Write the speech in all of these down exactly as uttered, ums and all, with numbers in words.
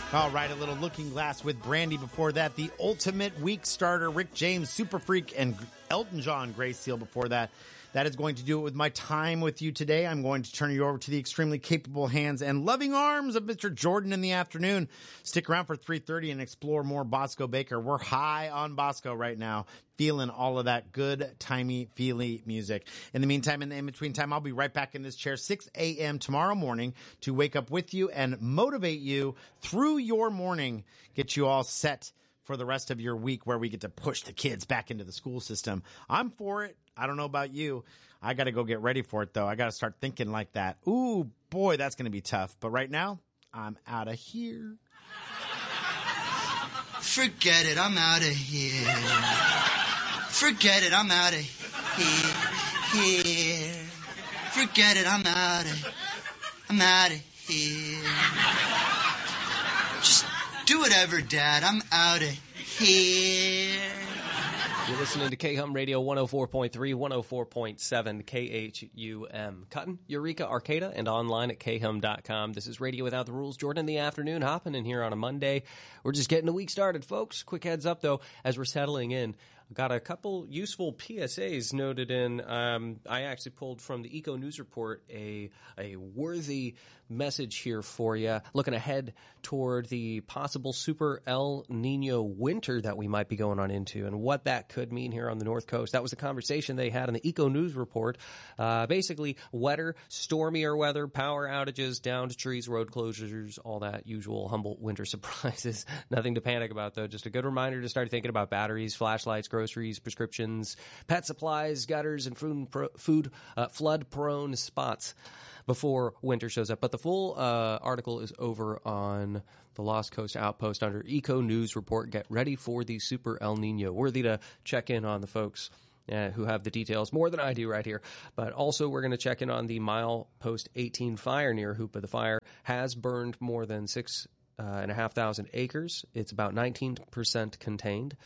All right, a little Looking Glass with Brandy. Before that, the Ultimate Week Starter, Rick James, Super Freak, and Elton John, Grace Seal before that. That is going to do it with my time with you today. I'm going to turn you over to the extremely capable hands and loving arms of Mister Jordan in the afternoon. Stick around for three thirty and explore more Bosco Baker. We're high on Bosco right now, feeling all of that good, timey, feely music. In the meantime, in the in-between time, I'll be right back in this chair six a.m. tomorrow morning to wake up with you and motivate you through your morning, get you all set for the rest of your week where we get to push the kids back into the school system. I'm for it. I don't know about you. I got to go get ready for it, though. I got to start thinking like that. Ooh, boy, that's going to be tough. But right now, I'm out of here. Forget it. I'm out of here. Forget it. I'm out of here. Here. Forget it. I'm out of I'm out of here. Just do whatever, Dad. I'm out of here. You're listening to K-Hum Radio one oh four point three, one oh four point seven K H U M. Cutting, Eureka, Arcata, and online at K Hum dot com. This is Radio Without the Rules. Jordan in the afternoon, hopping in here on a Monday. We're just getting the week started, folks. Quick heads up, though, as we're settling in. Got a couple useful P S As noted in. Um, I actually pulled from the Eco News Report a a worthy message here for you. Looking ahead toward the possible super El Nino winter that we might be going on into and what that could mean here on the North Coast. That was the conversation they had in the Eco News Report. Uh, basically, wetter, stormier weather, power outages, downed trees, road closures, all that usual Humboldt winter surprises. Nothing to panic about, though. Just a good reminder to start thinking about batteries, flashlights, groceries, prescriptions, pet supplies, gutters, and food, food uh, flood-prone spots before winter shows up. But the full uh, article is over on the Lost Coast Outpost under Eco News Report. Get ready for the Super El Nino. Worthy to check in on the folks uh, who have the details more than I do right here. But also we're going to check in on the Milepost eighteen fire near Hoopa. The fire has burned more than six uh, and a half thousand acres. It's about nineteen percent contained.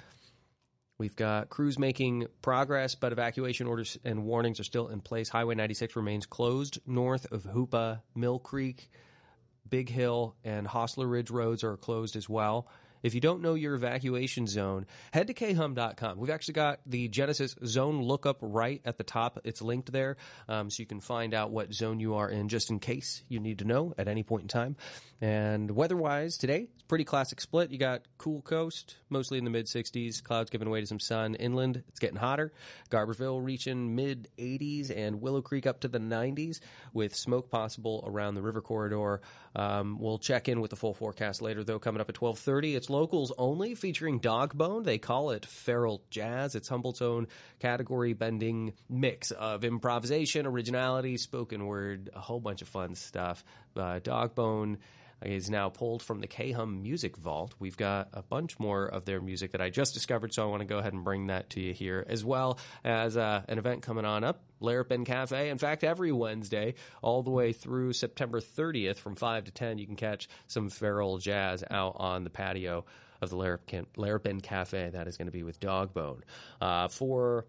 We've got crews making progress, but evacuation orders and warnings are still in place. Highway ninety-six remains closed north of Hoopa. Mill Creek, Big Hill, and Hostler Ridge roads are closed as well. If you don't know your evacuation zone, head to K Hum dot com. We've actually got the Genesis zone lookup right at the top. It's linked there, um, so you can find out what zone you are in just in case you need to know at any point in time. And weather-wise, today, it's a pretty classic split. You got cool coast, mostly in the mid sixties. Clouds giving way to some sun. Inland, it's getting hotter. Garberville reaching mid eighties and Willow Creek up to the nineties with smoke possible around the river corridor. Um, we'll check in with the full forecast later, though, coming up at twelve thirty. It's locals only, featuring Dogbone. They call it feral jazz. It's Humboldt's own category-bending mix of improvisation, originality, spoken word, a whole bunch of fun stuff. Uh, Dogbone is now pulled from the K-Hum Music Vault. We've got a bunch more of their music that I just discovered, so I want to go ahead and bring that to you here, as well as uh, an event coming on up, Larapin Cafe. In fact, every Wednesday, all the way through September thirtieth from five to ten, you can catch some feral jazz out on the patio of the Larapin, Larapin Cafe. That is going to be with Dogbone. Uh, for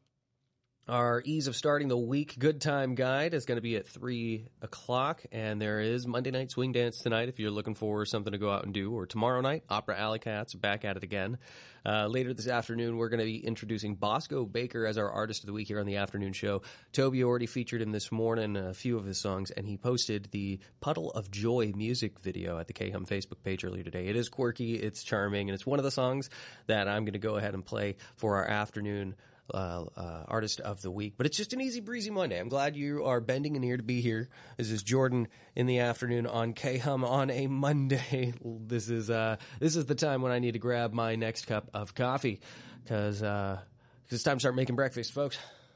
our ease of starting the week good time guide is going to be at three o'clock, and there is Monday night swing dance tonight if you're looking for something to go out and do, or tomorrow night, Opera Alley Cats, back at it again. Uh, later this afternoon, we're going to be introducing Bosco Baker as our artist of the week here on the afternoon show. Toby already featured him this morning, a few of his songs, and he posted the Puddle of Joy music video at the K-Hum Facebook page earlier today. It is quirky, it's charming, and it's one of the songs that I'm going to go ahead and play for our afternoon Uh, uh, artist of the week. But it's just an easy breezy Monday. I'm glad you are bending an ear to be here. This is Jordan in the afternoon on K-Hum on a Monday. This is uh, this is the time when I need to grab my next cup of coffee because uh, it's time to start making breakfast, folks.